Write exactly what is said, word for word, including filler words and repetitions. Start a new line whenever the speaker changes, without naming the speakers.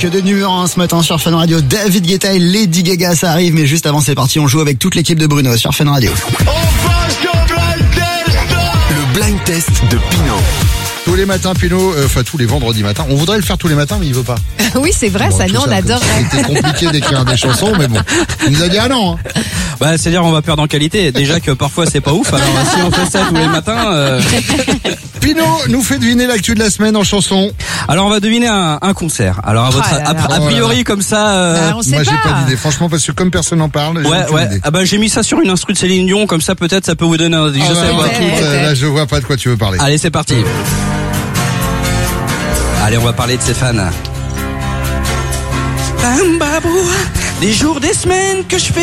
que de numéro un ce matin sur Fun Radio. David Guetta et Lady Gaga, ça arrive, mais juste avant c'est parti, on joue avec toute l'équipe de Bruno sur Fun Radio.
Le blind test de Pinot.
Tous les matins, Pinot, enfin euh, tous les vendredis matins. On voudrait le faire tous les matins, mais il veut pas.
Oui, c'est vrai, bon, ça, nous, on adorerait.
C'était compliqué d'écrire des chansons, mais bon. Il nous a dit ah non. Hein.
Bah, c'est-à-dire, on va perdre en qualité. Déjà que parfois, c'est pas ouf. Alors, si on fait ça tous les matins. Euh...
Pinot nous fait deviner l'actu de la semaine en chanson.
Alors, on va deviner un, un concert. Alors, à, votre,
oh là
a,
là.
a priori, oh comme ça. Euh...
Bah, on sait
Moi,
pas.
j'ai pas d'idée. Franchement, parce que comme personne n'en parle, j'ai
ouais, ouais.
idée.
Ah bah, j'ai mis ça sur une instru de Céline Dion. Comme ça, peut-être, ça peut vous donner un. Je
Ah
sais
bah,
pas.
écoute, euh, là, je vois pas de quoi tu veux parler.
Allez, c'est parti. Allez, on va parler de ses fans. Bam babou, des jours, des semaines que je fais